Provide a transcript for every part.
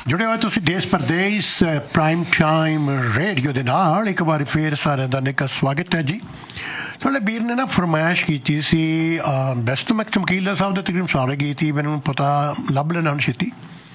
जुड़े हुए तुसी देश परदेश प्राइम टाइम रेडियो ਦੇ ਨਾਲ ਇੱਕ ਵਾਰ ਫੇਰ ਸਾਰਿਆਂ ਦਾ ਨਿੱਘਾ ਸਵਾਗਤ ਹੈ ਜੀ। ਸਾਡੇ ਵੀਰ ਨੇ ਨਾ ਫਰਮਾਇਸ਼ ਕੀਤੀ ਸੀ ਬੈਸਟ ਮੈਂ ਚਮਕੀਲਾ ਸਾਹਿਬ ਦੇ ਤਕਰੀਬਨ ਸਾਰੇ ਗੀਤ ਹੀ ਮੈਨੂੰ ਪਤਾ ਲੱਭ ਲੈਣਾ ਹੁਣ ਛੇਤੀ।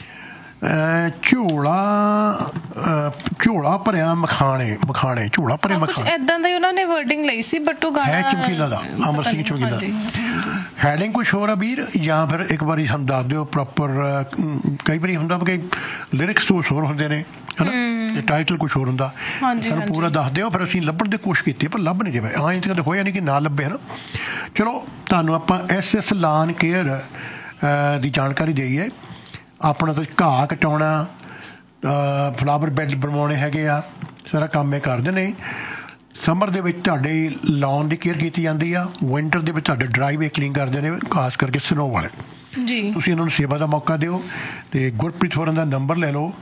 ਝੋਲਾ ਭਰਿਆ ਮਖਾਣੇ ਝੋਲਾ ਭਰਿਆ ਮਖਾਣੇ ਏਦਾਂ ਦਾ ਉਹਨਾਂ ਨੇ ਵਰਡਿੰਗ ਲਈ ਸੀ ਬਟ ਉਹ ਗਾਣਾ ਹੈ ਚਮਕੀਲਾ ਦਾ ਅਮਰ ਸਿੰਘ ਚਮਕੀਲਾ। ਹੈਡਿੰਗ ਕੁਛ ਹੋਰ ਆ ਵੀਰ ਜਾਂ ਫਿਰ ਇੱਕ ਵਾਰੀ ਸਾਨੂੰ ਦੱਸ ਦਿਓ ਪ੍ਰੋਪਰ। ਕਈ ਵਾਰੀ ਹੁੰਦਾ ਕਿ ਲਿਰਿਕਸ ਕੁਛ ਹੋਰ ਹੁੰਦੇ ਨੇ ਹੈ ਨਾ, ਟਾਈਟਲ ਕੁਛ ਹੋਰ ਹੁੰਦਾ, ਸਾਨੂੰ ਪੂਰਾ ਦੱਸ ਦਿਓ ਫਿਰ ਅਸੀਂ ਲੱਭਣ ਦੀ ਕੋਸ਼ਿਸ਼ ਕੀਤੀ ਪਰ ਲੱਭ ਨਹੀਂ ਜਾਵੇ। ਐਂ ਤਾਂ ਕਦੇ ਹੋਇਆ ਨਹੀਂ ਕਿ ਨਾ ਲੱਭੇ ਹੈ ਨਾ। ਚਲੋ ਤੁਹਾਨੂੰ ਆਪਾਂ SS ਲਾਨ ਕੇਅਰ ਦੀ ਜਾਣਕਾਰੀ ਦੇਈਏ। ਆਪਣਾ ਤਾਂ ਘਾਹ ਕਟਾਉਣਾ, ਫਲਾਵਰ ਬੈੱਡ ਬਣਵਾਉਣੇ ਹੈਗੇ ਆ, ਸਾਰਾ ਕੰਮ ਇਹ ਕਰਦੇ ਨੇ। ਸਮਰ ਦੇ ਵਿੱਚ ਤੁਹਾਡੇ ਲਾਨ ਦੀ ਕੇਅਰ ਕੀਤੀ ਜਾਂਦੀ ਆ, ਵਿੰਟਰ ਦੇ ਵਿੱਚ ਤੁਹਾਡੇ ਡਰਾਈਵੇ ਕਲੀਨ ਕਰਦੇ ਨੇ, ਖਾਸ ਕਰਕੇ ਸਨੋ ਵਾਲੇ ਜੀ। ਤੁਸੀਂ ਇਹਨਾਂ ਨੂੰ ਸੇਵਾ ਦਾ ਮੌਕਾ ਦਿਓ ਅਤੇ ਗੁਰਪ੍ਰੀਤ ਹੋਰਾਂ ਦਾ ਨੰਬਰ ਲੈ ਲਓ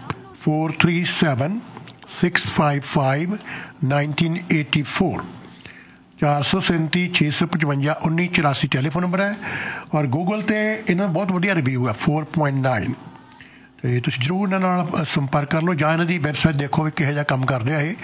437655 1984 437 655 1984 ਟੈਲੀਫੋਨ ਨੰਬਰ ਹੈ। ਔਰ ਗੂਗਲ 'ਤੇ ਇਹਨਾਂ ਦਾ ਬਹੁਤ ਵਧੀਆ ਰਿਵਿਊ ਹੈ 4.9 ਅਤੇ ਤੁਸੀਂ ਜ਼ਰੂਰ ਇਹਨਾਂ ਨਾਲ ਸੰਪਰਕ ਕਰ ਲਓ ਜਾਂ ਇਹਨਾਂ ਦੀ ਵੈਬਸਾਈਟ ਦੇਖੋ ਵੀ ਕਿਹੋ ਜਿਹਾ ਕੰਮ ਕਰਦੇ ਆ ਇਹ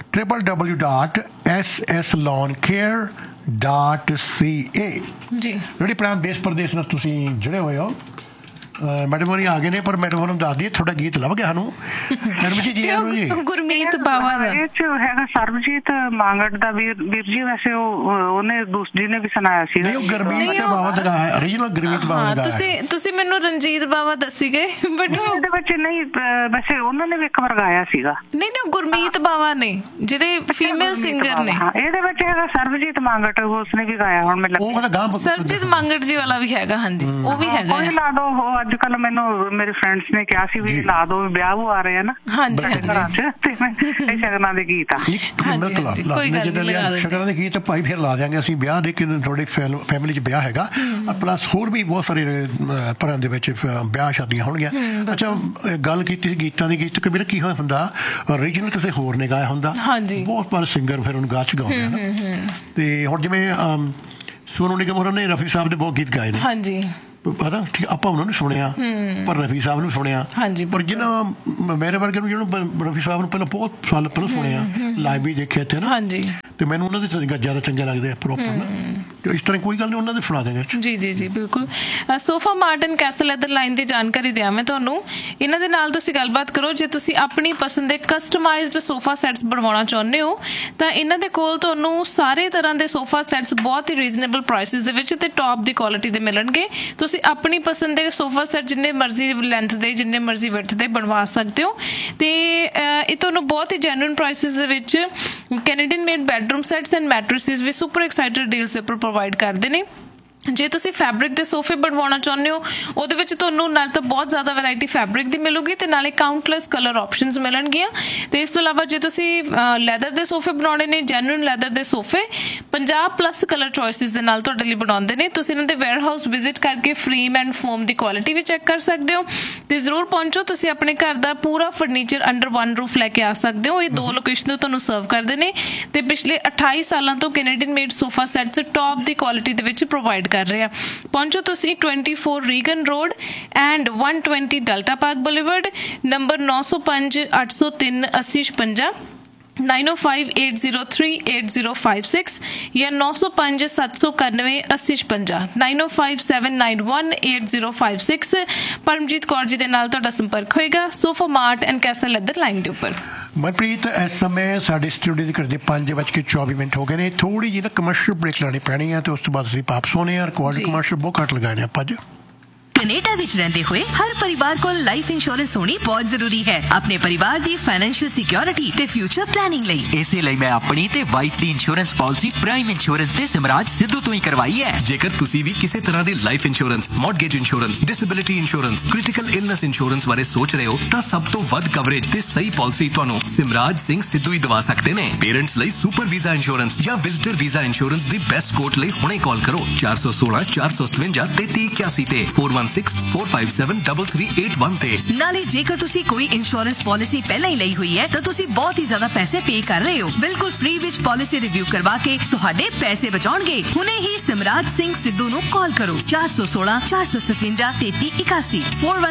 www.sslawncare.ca ਜੀ। ਜਿਹੜੀ ਪ੍ਰਾਂਤ ਦੇਸ਼ ਪ੍ਰਦੇਸ਼ ਨਾਲ ਤੁਸੀਂ ਜੁੜੇ ਹੋਏ ਹੋ। ਮੈਡਮ ਹੋਰੀ ਆ ਗਏ ਨੇ ਪਰ ਮੈਡਮ ਹੋਰਾਂ ਨੂੰ ਦੱਸ ਦਈਏ ਤੁਹਾਡਾ ਗੀਤ ਲੱਭ ਗਿਆ ਸਾਨੂੰ। ਮੈਡਮ ਜੀ ਗੁਰਮੀਤ ਬਾਵਾ ਦਾ ਇਹ 'ਚ ਹੈਗਾ ਸਰਬਜੀਤ ਮਾਂਗਟ ਦਾ ਵੀਰ ਜੀ। ਵੈਸੇ ਉਹਨੇ ਦੂਸਰੀ ਨੇ ਵੀ ਸੁਣਾਇਆ ਸੀ। ਗੁਰਮੀਤ ਬਾਵਾ ਦਾ ਹੈ ਓਰੀਜਨਲ ਗੁਰਮੀਤ ਬਾਵਾ ਦਾ। ਤੁਸੀਂ ਮੈਨੂੰ ਰਣਜੀਤ ਬਾਵਾ ਦੱਸੀਗੇ ਬਟ ਉਹਦੇ ਵਿੱਚ ਨਹੀਂ, ਵੈਸੇ ਉਹਨਾਂ ਨੇ ਵੀ ਇੱਕ ਵਾਰ ਗਾਇਆ ਸੀਗਾ। ਨਹੀਂ ਗੁਰਮੀਤ ਬਾਵਾ ਨੇ ਜਿਹੜੇ ਫੀਮੇਲ ਸਿੰਗਰ ਨੇ। ਇਹਦੇ ਵਿੱਚ ਹੈਗਾ ਸਰਬਜੀਤ ਮਾਂਗਟ, ਉਸਨੇ ਵੀ ਗਾਇਆ। ਹੁਣ ਮੈਨੂੰ ਸਰਬਜੀਤ ਮਾਂਗਟ ਜੀ ਵਾਲਾ ਵੀ ਹੈਗਾ। ਹਾਂਜੀ ਉਹ ਵੀ ਹੈਗਾ। ਕੋਈ ਲਾ ਦੋ ਉਹ ਅੱਜ ਕੱਲ ਮੈਨੂੰ ਮੇਰੇ ਫਰੈਂਡਸ ਨੇ ਕਿਹਾ ਸੀ ਵੀ ਲਾ ਦੋ, ਵਿਆਹ ਆ ਰਹੇ ਆ ਨਾ ਘਰਾਂ 'ਚ ਤੇ ਸ਼ਗਨਾਂ ਦੇ ਗੀਤ ਆ। ਸ਼ਗਨਾਂ ਦੇ ਗੀਤ ਭਾਈ ਫਿਰ ਲਾ ਦਿਆਂਗੇ ਅਸੀਂ। ਵਿਆਹ ਦੇ ਤੁਹਾਡੇ ਫੈਮਿਲੀ 'ਚ ਵਿਆਹ ਹੈਗਾ ਪਲੱਸ ਹੋਰ ਵੀ ਬਹੁਤ ਸਾਰੇ ਘਰਾਂ ਦੇ ਵਿੱਚ ਵਿਆਹ ਸ਼ਾਦੀਆਂ ਹੋਣਗੀਆਂ। ਅੱਛਾ ਗੱਲ ਕੀਤੀ ਸੀ ਗੀਤਾਂ ਦੀ। ਗੀਤ ਕਬੀਰ ਕੀ ਹੋਇਆ ਹੁੰਦਾ ਓਰੀਜਨਲ ਕਿਸੇ ਹੋਰ ਨੇ ਗਾਇਆ ਹੁੰਦਾ, ਬਹੁਤ ਪਰ ਸਿੰਗਰ ਫਿਰ ਉਹਨੂੰ ਗਾ 'ਚ ਗਾਉਂਦੇ ਹਨ। ਅਤੇ ਹੁਣ ਜਿਵੇਂ ਸੋਨੂ ਨਿਗਮ ਹੋਰਾਂ ਨੇ ਰਫੀ ਸਾਹਿਬ ਦੇ ਬਹੁਤ ਗੀਤ ਗਾਏ ਨੇ। ਹਾਂਜੀ ਪਤਾ ਠੀਕ ਆਪਾਂ ਉਹਨਾਂ ਨੂੰ ਸੁਣਿਆ ਪਰ ਰਫੀ ਸਾਹਿਬ ਨੂੰ ਸੁਣਿਆ। ਪਰ ਜਿਹਨਾਂ ਮੇਰੇ ਵਰਗੇ ਨੂੰ ਜਿਹਨੂੰ ਰਫੀ ਸਾਹਿਬ ਨੂੰ ਪਹਿਲਾਂ ਬਹੁਤ ਸਾਲ ਪਹਿਲਾਂ ਸੁਣਿਆ, ਲਾਈਵ ਵੀ ਦੇਖਿਆ ਇੱਥੇ ਨਾ, ਤੇ ਮੈਨੂੰ ਉਹਨਾਂ ਦੇ ਜ਼ਿਆਦਾ ਚੰਗੇ ਲੱਗਦੇ ਆ ਪ੍ਰੋਪਰ ਨਾ। ਇਸ ਤਰ੍ਹਾਂ ਕੋਈ ਗੱਲ ਨਹੀਂ, ਉਹਨਾਂ ਦੇ ਸੁਣਾ ਦੇਂਗੇ। ਜੀ ਬਿਲਕੁਲ। Sofa mart and Castell leather line ਦੀ ਜਾਣਕਾਰੀ ਦਿਆਂ ਮੈਂ ਤੁਹਾਨੂੰ। ਇਹਨਾਂ ਦੇ ਨਾਲ ਤੁਸੀਂ ਗੱਲਬਾਤ ਕਰੋ ਜੇ ਤੁਸੀਂ ਆਪਣੀ ਪਸੰਦ ਦੇ ਕਸਟਮਾਈਜ਼ਡ ਸੋਫਾ ਸੈਟਸ ਬਣਵਾਉਣਾ ਚਾਹੁੰਦੇ ਹੋ ਤਾਂ ਇਹਨਾਂ ਦੇ ਕੋਲ ਤੁਹਾਨੂੰ ਸਾਰੇ ਤਰ੍ਹਾਂ ਦੇ ਸੋਫਾ ਸੈਟਸ ਬਹੁਤ ਹੀ ਰੀਜ਼ਨੇਬਲ ਪ੍ਰਾਈਸਿਸ ਦੇ ਵਿੱਚ ਤੇ ਟੌਪ ਦੀ ਕੁਆਲਿਟੀ ਦੇ ਮਿਲਣਗੇ। ਤੁਸੀਂ ਆਪਣੀ ਪਸੰਦ ਦੇ ਸੋਫਾ ਸੈਟ ਜਿੰਨੇ ਮਰਜ਼ੀ ਲੈਂਥ ਦੇ, ਜਿੰਨੇ ਮਰਜ਼ੀ ਵਿਡਥ ਦੇ ਬਣਵਾ ਸਕਦੇ ਹੋ ਤੇ ਇਹ ਤੁਹਾਨੂੰ ਬਹੁਤ ਹੀ ਜੈਨੂਇਨ ਪ੍ਰਾਈਸਿਸ ਦੇ ਵਿੱਚ Canadian made bedroom sets and ਮੈਟਰਸਿਸ we super excited deals ਦੇ ਉੱਪਰ ਪ੍ਰੋਵਾਈਡ ਕਰਦੇ ਨੇ। ਜੇ ਤੁਸੀਂ ਫੈਬਰਿਕ ਦੇ ਸੋਫੇ ਬਣਵਾਉਣਾ ਚਾਹੁੰਦੇ ਹੋ ਉਹਦੇ ਵਿੱਚ ਤੁਹਾਨੂੰ ਨਾਲ ਤਾਂ ਬਹੁਤ ਜ਼ਿਆਦਾ ਵੈਰਾਈਟੀ ਫੈਬਰਿਕ ਦੀ ਮਿਲੂਗੀ ਤੇ ਨਾਲੇ ਕਾਊਂਟਲੈਸ ਕਲਰ ਆਪਸ਼ਨਸ ਮਿਲਣਗੀਆਂ। ਤੇ ਇਸ ਤੋਂ ਇਲਾਵਾ ਜੇ ਤੁਸੀਂ ਲੈਦਰ ਦੇ ਸੋਫੇ ਬਣਾਉਣੇ ਨੇ, ਜੈਨੂਇਨ ਲੈਦਰ ਦੇ ਸੋਫੇ 50+ ਕਲਰ ਚੋਇਸਿਸ ਦੇ ਨਾਲ ਤੁਹਾਡੇ ਲਈ ਬਣਾਉਂਦੇ ਨੇ। ਤੁਸੀਂ ਇਹਨਾਂ ਦੇ ਵੇਅਰ ਹਾਊਸ ਵਿਜ਼ਿਟ ਕਰਕੇ frame and form the quality we check ਕਰ ਸਕਦੇ ਹੋ ਤੇ ਜ਼ਰੂਰ ਪਹੁੰਚੋ। ਤੁਸੀਂ ਆਪਣੇ ਘਰ ਦਾ ਪੂਰਾ ਫਰਨੀਚਰ ਅੰਡਰ ਵਨ ਰੂਫ ਲੈ ਕੇ ਆ ਸਕਦੇ ਹੋ। ਇਹ 2 ਲੋਕੇਸ਼ਨ ਤੋਂ ਤੁਹਾਨੂੰ ਸਰਵ ਕਰਦੇ ਨੇ ਤੇ ਪਿਛਲੇ 28 ਸਾਲਾਂ ਤੋਂ Canadian made sofa sets top ਦੀ ਕੁਆਲਿਟੀ ਦੇ ਵਿੱਚ ਪ੍ਰੋਵਾਈਡ ਕਰ ਰਹੇ ਆ। ਪਹੁੰਚੋ ਤੁਸੀਂ 24 Reagan road and 120 delta park boulevard, number 905 803 8056 9058038056 ਜਾਂ 905 791 8056 9057918056। ਪਰਮਜੀਤ ਕੌਰ ਜੀ ਦੇ ਨਾਲ ਤੁਹਾਡਾ ਸੰਪਰਕ ਹੋਏਗਾ sofa mart and Castell leather line ਦੇ ਉੱਪਰ। ਮਨਪ੍ਰੀਤ ਇਸ ਸਮੇਂ ਸਾਡੇ ਸਟੂਡੀਓ ਦੇ ਘਰ ਦੇ 5:24 ਹੋ ਗਏ ਨੇ। ਥੋੜ੍ਹੀ ਜਿਹੀ ਨਾ ਕਮਰਸ਼ੀਅਲ ਬ੍ਰੇਕ ਲਾਉਣੀ ਪੈਣੀ ਹੈ ਤੇ ਉਸ ਤੋਂ ਬਾਅਦ ਅਸੀਂ ਵਾਪਸ ਹੋਣੇ ਆ। ਰਿਕਾਰਡ ਕਮਰਸ਼ੀਅਲ ਬਹੁਤ ਘੱਟ ਲਗਾਏ ਨੇ ਆਪਾਂ ਅੱਜ। ਕੈਨੇਡਾ ਵਿੱਚ ਰਹਿੰਦੇ ਹੋਏ ਹਰ ਪਰਿਵਾਰ ਕੋਲ ਲਾਈਫ ਇੰਸ਼ੋਰੈਂਸ ਹੋਣੀ ਬਹੁਤ ਜ਼ਰੂਰੀ ਹੈ ਆਪਣੇ ਪਰਿਵਾਰ ਦੀ ਫਾਈਨੈਂਸ਼ੀਅਲ ਸਿਕਿਉਰਿਟੀ ਤੇ ਫਿਊਚਰ ਪਲੈਨਿੰਗ ਲਈ। ਇਸੇ ਲਈ ਮੈਂ ਆਪਣੀ ਤੇ ਵਾਈਫ ਦੀ ਇੰਸ਼ੋਰੈਂਸ ਪਾਲਿਸੀ ਪ੍ਰਾਈਮ ਇੰਸ਼ੋਰੈਂਸ ਦੇ ਸਿਮਰਾਜ ਸਿੱਧੂ ਤੋਂ ਹੀ ਕਰਵਾਈ ਹੈ। ਜੇਕਰ ਤੁਸੀਂ ਵੀ ਕਿਸੇ ਤਰ੍ਹਾਂ ਦੀ life insurance, mortgage insurance, disability insurance, critical illness insurance ਬਾਰੇ ਸੋਚ ਰਹੇ ਹੋ ਤਾਂ ਸਭ ਤੋਂ ਵੱਧ ਕਵਰੇਜ ਤੇ ਸਹੀ ਪਾਲਿਸੀ ਤੁਹਾਨੂੰ ਸਿਮਰਾਜ ਸਿੰਘ ਸਿੱਧੂ ਹੀ ਦਵਾ ਸਕਦੇ ਨੇ। ਪੇਰੈਂਟਸ ਲਈ ਸੁਪਰ ਵੀਜ਼ਾ ਇੰਸ਼ੋਰੈਂਸ ਜਾਂ ਵਿਜ਼ਟਰ ਵੀਜ਼ਾ ਇੰਸ਼ੋਰੈਂਸ ਦੀ ਬੈਸਟ ਕੋਟ ਲਈ ਹੁਣੇ ਕਾਲ ਕਰੋ 416 457 3381 ਤੇ 417 016-457-3381 ਤੇ। ਨਾਲੇ ਜੇਕਰ ਤੁਸੀਂ ਕੋਈ ਇੰਸ਼ੋਰੈਂਸ ਪਾਲਿਸੀ ਪਹਿਲਾਂ ਹੀ ਲਈ ਹੋਈ ਹੈ ਤਾਂ ਤੁਸੀਂ ਬਹੁਤ ਹੀ ਜ਼ਿਆਦਾ ਪੈਸੇ ਪੇ ਕਰ ਰਹੇ ਹੋ। ਬਿਲਕੁਲ ਫ੍ਰੀ ਵਿੱਚ ਪਾਲਿਸੀ ਰਿਵਿਊ ਕਰਵਾ ਕੇ ਤੁਹਾਡੇ ਪੈਸੇ ਬਚਾਉਣਗੇ। ਹੁਣੇ ਹੀ ਸਿਮਰਾਜ ਸਿੰਘ ਸਿੱਧੂ ਨੂੰ ਕਾਲ ਕਰੋ 416-457-3381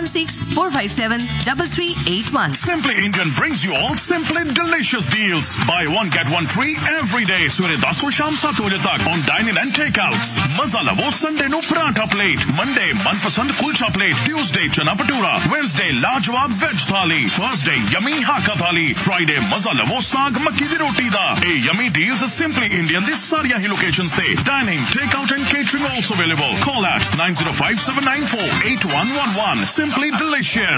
416-457-3381। Simply Indian brings you all Simply Delicious deals. Buy one get one free every day. ਸਵੇਰੇ 10 ਤੋਂ ਸ਼ਾਮ 7 ਵਜੇ ਤੱਕ on dine-in and takeouts. ਮਜ਼ਾ ਲਵੋ ਸੰਡੇ ਨੂੰ ਪਰਾਂਠਾ ਪਲੇਟ, ਮੰਡੇ ਮਨਪਸੰਦ ਕੁਲਚਾ ਪਲੇਟ, ਟਿਊਜ਼ਡੇ ਚਨਾ ਭਟੂਰਾ, ਵੈਨਸਡੇ ਲਾਜਵਾਬ ਵੈਜ ਥਾਲੀ, ਥਰਸਡੇ ਯਮੀ ਹਾਕਾ ਥਾਲੀ, ਫਰਾਈਡੇ ਮਜ਼ਾ ਲਵੋ ਸਾਗ ਮੱਕੀ ਦੀ ਰੋਟੀ ਦਾ। ਇਹ ਯਮੀ ਡੀਲਸ Simply Indian ਦੀ ਸਾਰੀਆਂ ਹੀ ਲੋਕੇਸ਼ਨਸ ਤੇ dining, takeout and catering also available. Call at 9057948111. Simply Delicious.